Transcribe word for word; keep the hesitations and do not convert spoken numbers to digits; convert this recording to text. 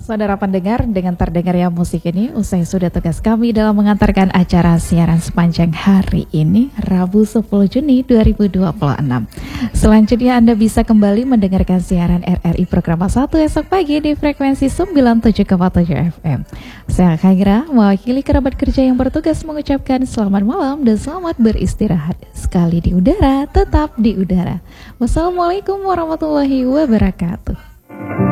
Saudara pendengar, dengan terdengarnya musik ini, usai sudah tugas kami dalam mengantarkan acara siaran sepanjang hari ini, Rabu sepuluh Juni dua ribu dua puluh enam. Selanjutnya Anda bisa kembali mendengarkan siaran R R I Program satu esok pagi di frekuensi sembilan puluh tujuh koma tujuh F M. Saya Khaira, mewakili kerabat kerja yang bertugas mengucapkan selamat malam dan selamat beristirahat. Sekali di udara, tetap di udara. Wassalamualaikum warahmatullahi wabarakatuh.